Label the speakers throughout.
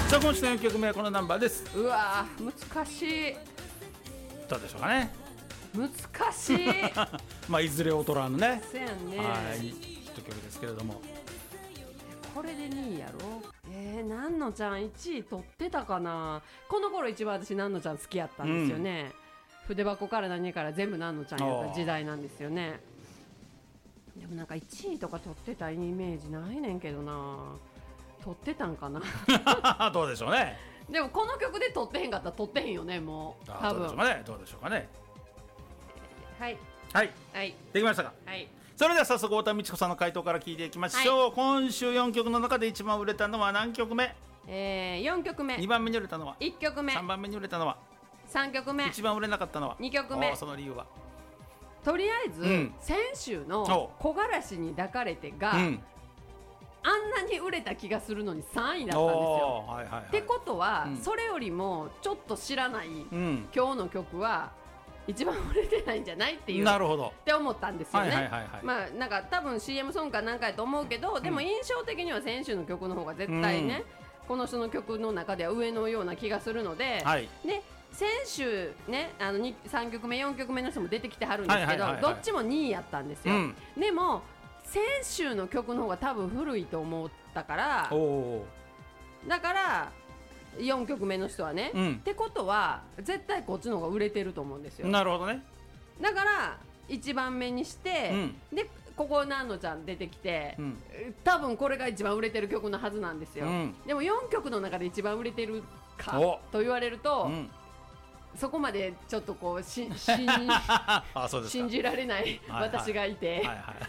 Speaker 1: さあ今週の4曲目はこのナンバーです。
Speaker 2: うわ難しい。
Speaker 1: どうでしょうかね。
Speaker 2: 難しい
Speaker 1: まあいずれ劣らぬね、
Speaker 2: そうやんね。
Speaker 1: はいヒット曲ですけれども、
Speaker 2: これで2位やろ。なんのちゃん1位取ってたかな。この頃一番私なんのちゃん好きやったんですよね、筆箱から何から全部なんのちゃんやった時代なんですよね。でもなんか1位とか取ってたイメージないねんけどな。取ってたんかな
Speaker 1: どうでしょうね。
Speaker 2: でもこの曲で取ってへんかったら取ってへんよね、もう多分。
Speaker 1: どうでしょうかね。
Speaker 2: はい
Speaker 1: はい
Speaker 2: はい
Speaker 1: できましたか。
Speaker 2: はい。
Speaker 1: それでは早速太田美智子さんの回答から聞いていきましょう、
Speaker 2: はい、
Speaker 1: 今週4曲の中で一番売れたのは何曲目。
Speaker 2: 4曲目。
Speaker 1: 2番目に売れたのは
Speaker 2: 1曲目。
Speaker 1: 3番目に売れたのは
Speaker 2: 3曲目。
Speaker 1: 一番売れなかったのは
Speaker 2: 2曲目。
Speaker 1: その理由は。
Speaker 2: とりあえず、先週の木枯らしに抱かれてが、あんなに売れた気がするのに3位だったんですよ、ってことは、それよりもちょっと知らない、今日の曲は一番売れてないんじゃないっていう、
Speaker 1: なるほど
Speaker 2: って思ったんですよね。まあなんか多分 CM ソングかなんかやと思うけど、でも印象的には先週の曲の方が絶対ね、この人の曲の中では上のような気がするので、で先週ね、3曲目4曲目の人も出てきてはるんですけど、どっちも2位やったんですよ、でも先週の曲の方が多分古いと思ったから、だから4曲目の人はね、ってことは絶対こっちの方が売れてると思うんですよ。
Speaker 1: なるほどね。
Speaker 2: だから1番目にして、でここなんのちゃん出てきて、多分これが一番売れてる曲のはずなんですよ、でも4曲の中で一番売れてるかと言われると、そこまでちょっとこう信じられない私がいて、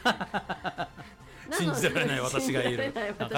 Speaker 1: 信じられない私がいる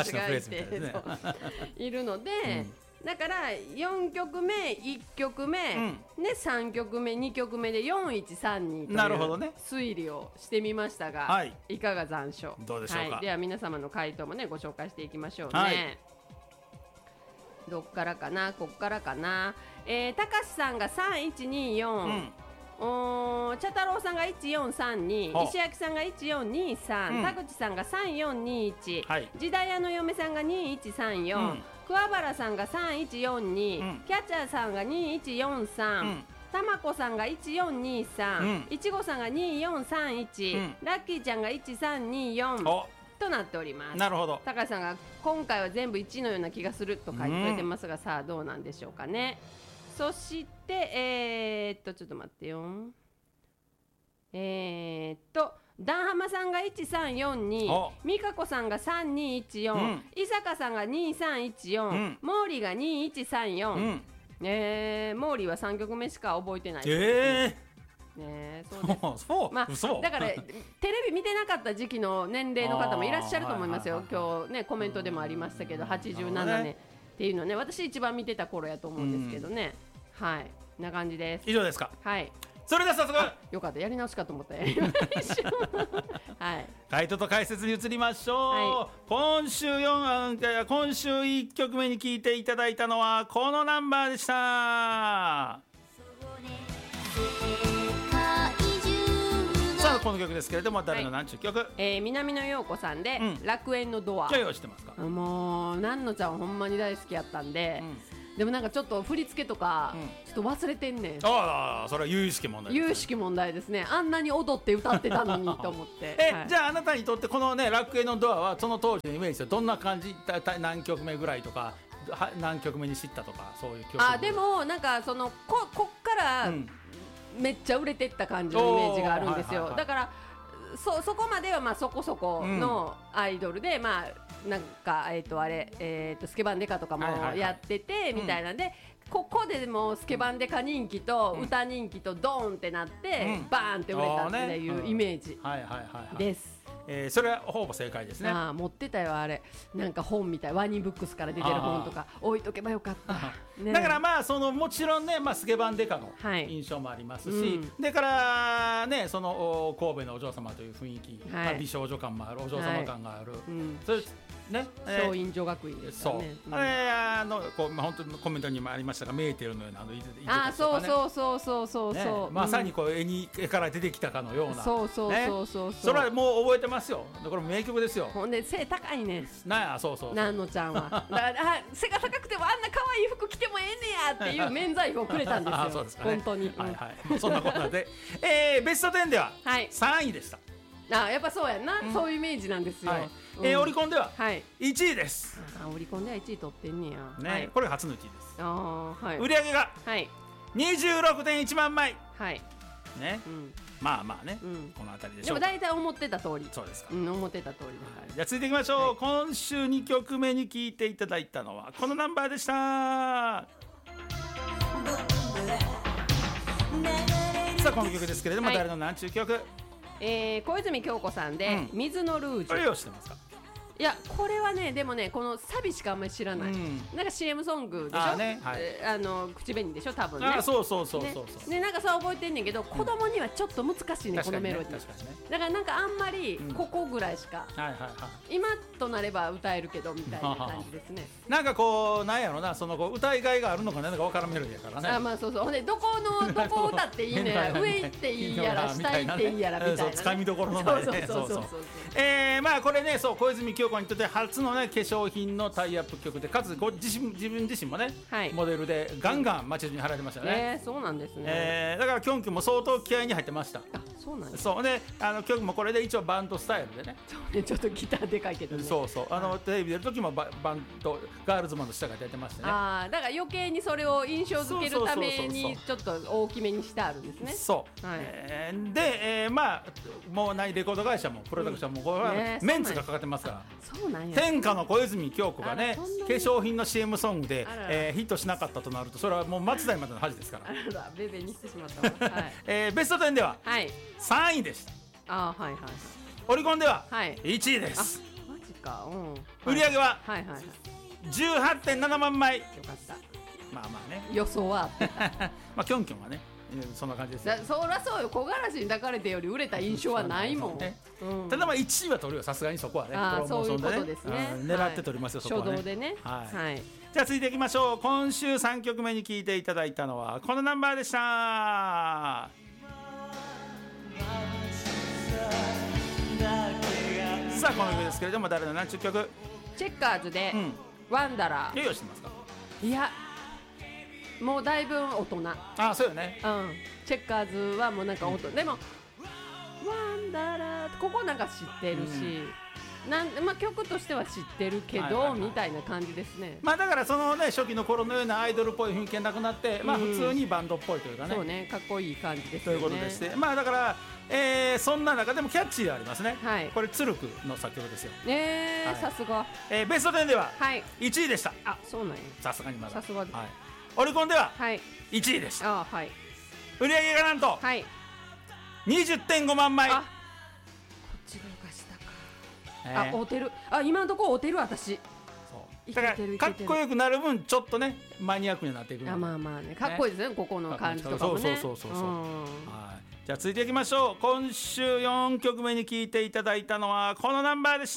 Speaker 2: いるので、だから4曲目1曲目、3曲目2曲目で4132という推理をしてみましたが、いかが残暑
Speaker 1: どうでしょうか。
Speaker 2: では皆様の回答もねご紹介していきましょうね。どっからかな、こっからかな。たかしさんが3124、茶太郎さんが1432、石焼さんが1423、田口さんが3421、時代屋の嫁さんが2134、桑原さんが3142、キャッチャーさんが2143、たまこさんが1423、いちごさんが2431、ラッキーちゃんが1324となっております。
Speaker 1: なるほど。
Speaker 2: 高橋さんが今回は全部1のような気がすると書いてくれてますが、さあどうなんでしょうかね。そしてちょっと待ってよ。ダンハマさんが1342、美香子さんが3214、伊坂さんが2314、モーリーが2134、モーリーは3曲目しか覚えてないですね。そうまあだからテレビ見てなかった時期の年齢の方もいらっしゃると思いますよ。今日ねコメントでもありましたけど、87年っていうのね、私一番見てた頃やと思うんですけどね。はい、な感じです。
Speaker 1: 以上ですか。
Speaker 2: はい。
Speaker 1: それでは早速、
Speaker 2: よかった、やり直しかと思ったはい。
Speaker 1: 回答と解説に移りましょう。今週1曲目に聴いていただいたのはこのナンバーでした。さあこの曲ですけれども、誰の何ちゅう曲。
Speaker 2: 南野陽子さんで、楽園のドア。
Speaker 1: じゃあ用意してますか。
Speaker 2: もうなんのちゃんほんまに大好きやったんで、でもなんかちょっと振り付けとかちょっと忘れてんねん。
Speaker 1: ああ、それは有意識問題ですね。
Speaker 2: 有意識問題ですね。あんなに踊って歌ってたのにと思って
Speaker 1: じゃああなたにとってこのね楽園のドアはその当時のイメージでどんな感じ、何曲目ぐらいとか何曲目に知ったとかそういう曲。
Speaker 2: でもなんかそのこっから、めっちゃ売れてった感じのイメージがあるんですよ。だからそこまではまあそこそこのアイドルで、まあなんかスケバンデカとかもやっててみたいなんで、ここでもうスケバンデカ人気と歌人気とドーンってなって、バーンって売れたっていうイメージです。
Speaker 1: それはほぼ正解ですね。
Speaker 2: 持ってたよあれ、なんか本みたい、ワニブックスから出てる本とか置いとけばよかった、
Speaker 1: だからまあそのもちろんね、スケバンデカの印象もありますし、だからねその神戸のお嬢様という雰囲気、美少女感もある、お嬢様感がある、そういうね、
Speaker 2: 松陰女学院ですよね。
Speaker 1: あれ本当にコメントにもありましたが、メーテルのようなそうまさにこう絵から出てきたかのような、それはもう覚えてます。 ますよ。これ名曲ですよ。
Speaker 2: ほんで背高いね。
Speaker 1: なんや、そうそう。
Speaker 2: なんのちゃんは。だから背が高くてもあんな可愛い服着てもええねやっていう免罪符をくれたんですよ。
Speaker 1: そうですかね。
Speaker 2: 本当に。
Speaker 1: はいはい。そんなことで、ベスト10では3位でした。
Speaker 2: やっぱそうやんな。そういうイメージなんですよ。
Speaker 1: オリコンでは1位です。
Speaker 2: オリコンでは1位取ってんねや。
Speaker 1: ね、これ初の1位です。売上が26.1万枚。はい。ね。まあまあね、このあたりでしょう。
Speaker 2: でも大体思ってた通り。
Speaker 1: そうですか。
Speaker 2: 思ってた通り
Speaker 1: です。じゃあ続いていきましょう。今週2曲目に聴いていただいたのはこのナンバーでした。さあこの曲ですけれども、誰の何ちゅう曲？
Speaker 2: 小泉京子さんで水のルージュ。
Speaker 1: これを知ってますか？
Speaker 2: いやこれはねでもねこのサビしかあんまり知らない、なんか CM ソングでしょ、口紅でしょ多分ね。
Speaker 1: そう
Speaker 2: でなんかそう覚えてんねんけど、子供にはちょっと難しいねこのメロディー。だからなんかあんまりここぐらいしか、今となれば歌えるけどみたいな感じですね。
Speaker 1: なんかこうなんやろな、その歌いがいがあるのかなんか分からんメロディーやからね。
Speaker 2: まあそうそう。ほんでどこ歌っていいねや、上行っていいやら下行っていいやらみたいな、
Speaker 1: つかみどころのないね。まあこれね、そう小泉京子にとって初のね化粧品のタイアップ曲で、かつ自分自身もね、モデルでガンガン街中に貼られましたね。
Speaker 2: そうなんですね。
Speaker 1: だからキョンキョンも相当気合いに入ってました。
Speaker 2: そうなんです。
Speaker 1: そうでキョンキョンもこれで一応バンドスタイルでね。
Speaker 2: そうね、ちょっとギターでかいけどね。
Speaker 1: そうテレビ出る時もバンドガールズバンド下が出てましてね。
Speaker 2: だから余計にそれを印象づけるためにちょっと大きめにしてあるんですね。
Speaker 1: そう。でまあもうないレコード会社もプロダクションもこれはメンツがかかってますから。
Speaker 2: そうなんや。
Speaker 1: 天下の小泉京子がね化粧品の CM ソングでヒットしなかったとなると、それはもう松代までの恥ですから。
Speaker 2: ベベにしてしまったわ。
Speaker 1: ベスト10では3位でした。オリコンでは1位です。
Speaker 2: マジか。
Speaker 1: 売り上げは 18.7 万枚。
Speaker 2: よかった。
Speaker 1: まあまあね、
Speaker 2: 予想は
Speaker 1: まあキョンキョンはねそんな感じですよ。
Speaker 2: そりゃそうよ、木枯らしに抱かれてより売れた印象はないもん。
Speaker 1: ただまあ1位は取るよ、さすがにそこはね。
Speaker 2: そういうことですね。
Speaker 1: 狙って取りますよ、そこはね。
Speaker 2: 初動でね。
Speaker 1: じゃあ続いていきましょう。今週3曲目に聴いていただいたのはこのナンバーでした。さあこの曲ですけれども、誰の何ちゅう曲？
Speaker 2: チェッカーズでワンダラー。
Speaker 1: 用意してますか？
Speaker 2: いやもうだいぶ大人。
Speaker 1: そうよね。
Speaker 2: チェッカーズはもうなんか大人、でもワンダラーここなんか知ってるし、まあ曲としては知ってるけどみたいな感じですね。
Speaker 1: まあだからそのね初期の頃のようなアイドルっぽい雰囲気がなくなって、まあ普通にバンドっぽいというかね。
Speaker 2: そうね、かっこいい感じですよね。
Speaker 1: ということでして、まあだからそんな中でもキャッチーでありますね。これ鶴久の作曲ですよ。
Speaker 2: さすが。
Speaker 1: ベスト10では1位でした。
Speaker 2: そうなんや。
Speaker 1: さすがにまだ。
Speaker 2: さすが。
Speaker 1: オリコンでは1位でした。売り上げがなんと 20.5 万枚。
Speaker 2: こっちが下か。合うてる。今のところ合うてる私。
Speaker 1: だからかっこよくなる分ちょっとねマニアックになっていく。
Speaker 2: まあまあね、かっこいいですね、ここの感じとかもね。
Speaker 1: そう。じゃあ続いていきましょう。今週4曲目に聴いていただいたのはこのナンバーでした。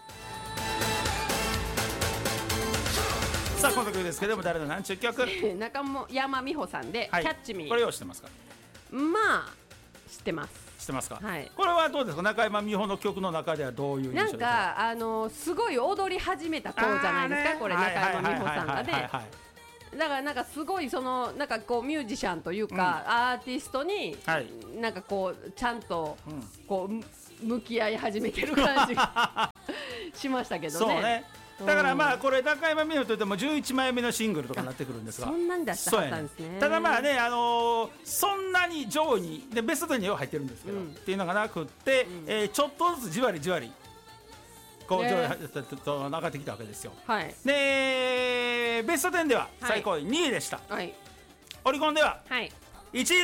Speaker 1: さあこの曲ですけども、誰の何ちゅう曲？
Speaker 2: 中山美穂さんでキャッチミー。
Speaker 1: これを知ってますか？
Speaker 2: まあ知ってます。
Speaker 1: 知ってますか？これはどうですか？中山美穂の曲の中ではどういう印象ですか？
Speaker 2: なんかすごい踊り始めた子じゃないですか、これ中山美穂さんがね。だからなんかすごいなんかこうミュージシャンというかアーティストになんかこうちゃんとこう向き合い始めてる感じがしましたけどね。
Speaker 1: だからまあこれ中山美穂といっても11枚目のシングルとかになってくるんですが、
Speaker 2: そんなに出したかったんですね。
Speaker 1: ただまあねそんなに上位にでベスト10には入ってるんですけどっていうのがなくって、ちょっとずつじわりじわりこう上位と上がってきたわけですよ。でベスト10では最高位2位でした。オリコンでは1位です。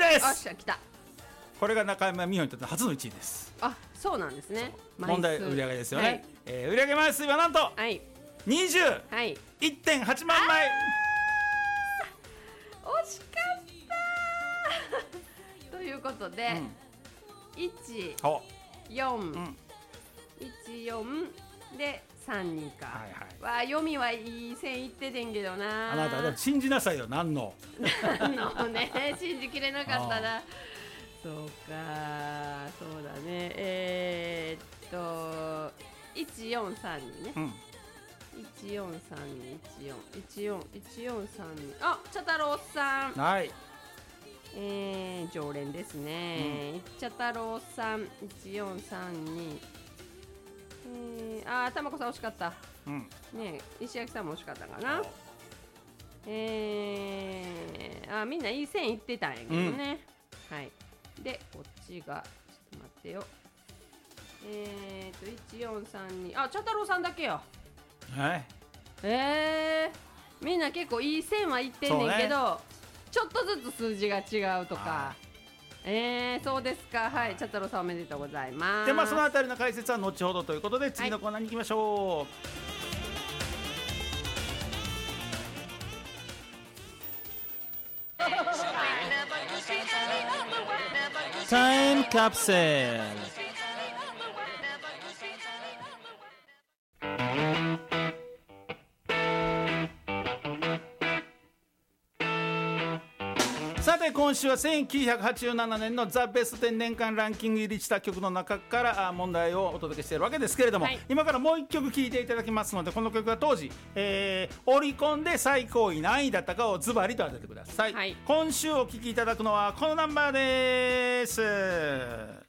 Speaker 1: これが中山美穂にとって初の1位です。
Speaker 2: そうなんですね。
Speaker 1: 問題売り上げですよね。売上枚数はなんと21.8 万枚。
Speaker 2: 惜しかったということで14で32か。読みはいい線いっててんけどな。
Speaker 1: あなた信じなさいよ。何の
Speaker 2: ね、信じきれなかったな。 そうか、そうだね。1432ね。143214141432。あ、茶太郎さん。
Speaker 1: はい。
Speaker 2: 常連ですね。茶太郎さん1432。たまこさん惜しかった。ね、石垣さんも惜しかったかな。みんないい線いってたんやけどね。はい。で、こっちがちょっと待ってよ。1432。あ、茶太郎さんだけよ。
Speaker 1: はい。
Speaker 2: みんな結構いい線はいってんねんけど、ちょっとずつ数字が違うとか。そうですか。はい、茶太郎さんおめでとうございます。
Speaker 1: で、そのあたりの解説は後ほどということで、次のコーナーに行きましょう。タイムカプセル。さて今週は1987年のザ・ベスト10年間ランキング入りした曲の中から問題をお届けしているわけですけれども、今からもう一曲聴いていただきますので、この曲は当時、オリコンで最高位何位だったかをズバリと当ててください。今週お聴きいただくのはこのナンバーです。